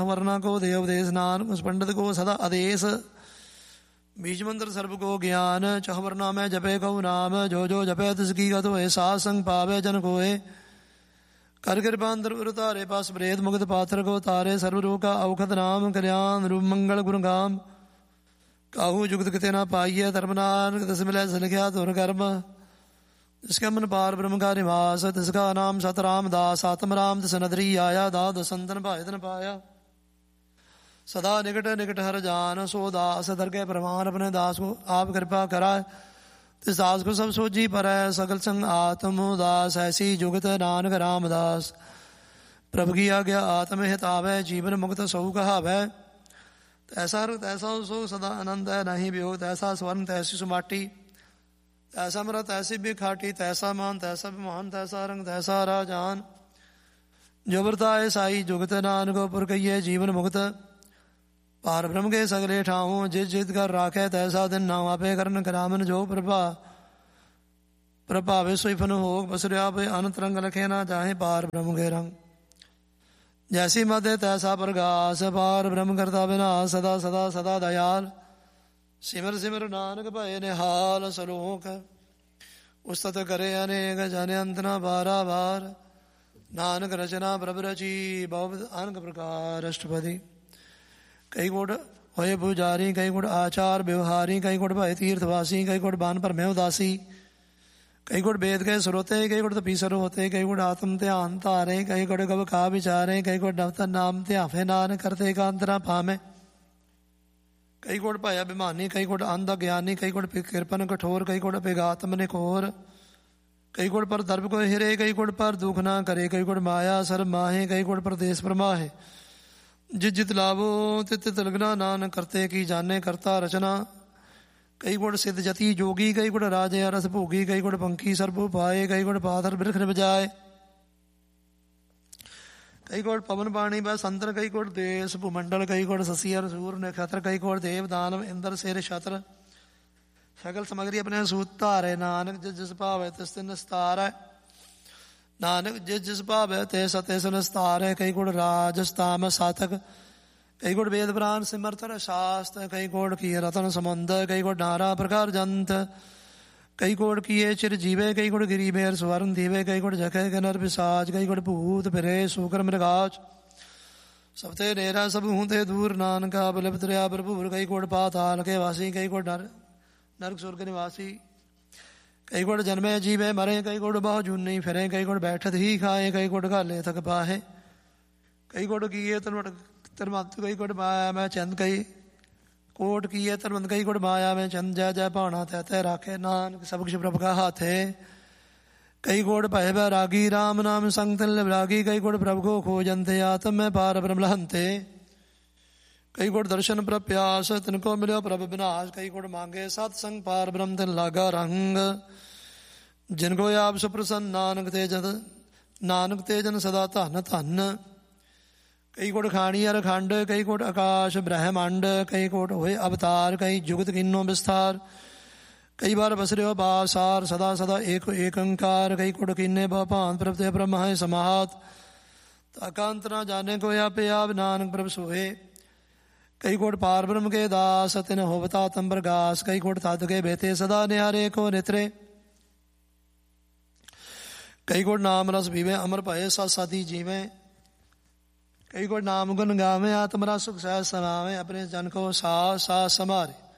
वरना को देव देश नानक उस पंडित को सदा आदेश। बीज मंत्र सर्व को ज्ञान चह वर्णा में जपे कऊ नाम। जो जो जपे तिसकी गत होए साध संग पावे जन कोय। कर कृपांतर उतारे पास प्रेत मुक्त पात्र को तारे। सर्व रोग का औखद नाम कल्याण रूप मंगल गुण गाम। काहू जुगत किते ना पाइये धर्म नानक तिस मिले सलख्या तुर कर्म। जिसका मन पार ब्रह्म का निवास तिसका नाम सतराम दास। आत्म राम तिस नदरी आया दाद संतन भाई धन पाया। सदा निकट निकट हर जान सो दास दरगे प्रमाण अपने दास को आप कृपा कराए। तिस दास को सब सोची पर सकल संग आत्म दास। ऐसी जुगत नानक रामदास। प्रभु की आज्ञा आत्म हित आवे जीवन मुक्त सौ कहावै। तैसा रंग तैसा सो सदा आनंद है नहीं वियोग। तैसा स्वर्ण तैसी सुमाटी तैसा मरा तैसी भी खाटी। तैसा मान तैसा विमान तैसा रंग तैसा राजान। जो बरताए साई जुगत नानक पुर कहिए जीवन मुक्त। पार ब्रह्म के सगले ठाऊं जिस जिद कर राखे तैसा दिन नाम। आपे करन करामन जो प्रभावे सुफन हो। बसुरिया पे अनंत रंग लखे ना चाहे पार ब्रह्म के रंग। जैसी मध्य तैसा प्रकाश पार ब्रह्म करता बिना सदा सदा सदा दयाल। सिमर सिमर नानक भय निहाल सलोक। उस्तत करे अनेक जाने अंत न बारा बार। नानक रचना प्रभु रची बहुत अनक प्रकार अष्टपदी। कई गुण होए पुजारी कई गुण आचार व्यवहारी। कई गुण भय तीर्थवासी कई गुण बान पर मैं उदासी। कई गुण वेद के श्रोते कई गुण तपीसर होते। कई गुण आत्म ध्यान तारे कई गुण गव खा विचारे। कई गुण नवतन नाम ध्याफे नान करते कांतरा पामे। कई गुण भय अभिमानी कई गुण अंध ज्ञानी। कई गुण कृपन कठोर कई गुण विघातम निकोर। कई गुण पर दर्भ को हिरे कई गुण पर दुख ना करे। कई गुण माया सर माहे कई गुण पर देश प्रमाहे। जित जित लाभो तित तित लगना नान करते की जाने करता रचना। कई गुण सिद्ध जति जोगी कई गुण राजे रस भोगी। कई गुण पंखी सर्व पाए कई गुण पाथर बिरख बजाए। कई गुण पवन पाणी व संतर कई गुण देश भूमंडल। कई गुण शशि और सूर्य नक्षत्र। कई गुण देव दानव इंद्र शेर छत्र। सकल सामग्री अपने सूत धारे। नानक जिस जिस भाव तिस तिन निस्तार है। नानक जिस जिस भाव तेस तेस निस्तार है। कई गुण राजस्ताम सातक। कई गुण वेद पुराण सिमरतर शास्त्र। कई गुण की रतन समुंद। कई गुण नारा प्रकार जंत। कई गुण किए चिर जीवे कई गुण गिरी मेर स्वर्ण दीवे। कई गुण जखे नर पिशाच। कई गुण भूत फिरे सुकर मृगाच। सबते नेरा सब हूते दूर नानका बलिप दरिया भरपूर। कई गुण पाताल के वासी कई गुण नरक स्वर्ग निवासी। कई गुण जन्मे जीवे मरे कई गुण बहु जूनी फिरे। कई गुण बैठत ही खाए कई गुण घाले थक पाहे। कई गुण किए तरमत कई गुण माया में चंद। कई कोट किए तरमंद कई गुण माया में चंद। जय जय भावना तय तय राखे नानक सब कुछ प्रभु का हाथ है। कई गुण भय बैरागी राम नाम संग तिल विरागी। कई गुण प्रभु को खोजनते आत्म में पार ब्रह्म लहनते। कई गुण दर्शन प्रप्यास तिनको मिलो प्रभु विनाश। कई गुण मांगे सत्संग पार ब्रह्म तिन लागा रंग। जिनको आप सुप्रसन्न नानक तेजन सदा धन धन। कई गुण खाणी अरखंड कई गुण आकाश ब्रह्मांड। कई गुण होए अवतार कई जुगत किन्नो विस्तार। कई बार बसरे बासार सदा सदा एक एक अंकार। कई गुण किन्ने भान प्रभु ब्रह्म है समाहत। ताकांत ना जाने को या पे आप नानक प्रभु सोहे। कई गुण पार ब्रह्म के दास तिन होवता तम प्रगास। कई गुण तद के बेते सदा निहारे को नेत्रे। कई गुण नाम रस पीवे अमर भय सत सती जीवे। कई गुण नाम गुण गावे आत्मरा सुख सहज समावे। अपने जन को सा सा समारे।